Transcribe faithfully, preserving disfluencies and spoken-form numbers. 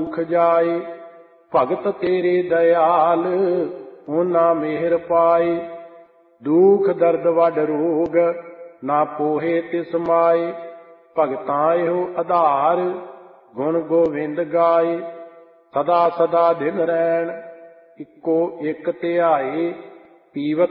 ਦੁਖ ਜਾਏ। ਭਗਤ ਤੇਰੇ ਦਇਆਲ ਉਹਨਾਂ ਮਿਹਰ ਪਾਏ। ਦੁਖ ਦਰਦ ਵੱਡ ਰੋਗ ਨਾ ਪੋਹੇ ਤਿਸ ਮਾਏ। ਭਗਤਾਂ ਇਹੋ ਆਧਾਰ ਗੁਣ ਗੋਵਿੰਦ ਗਾਏ। ਸਦਾ ਸਦਾ ਦਿਨ ਰੈਣ ਇੱਕੋ ਇੱਕ ਧਿਆਏ। ਪੀਵਤ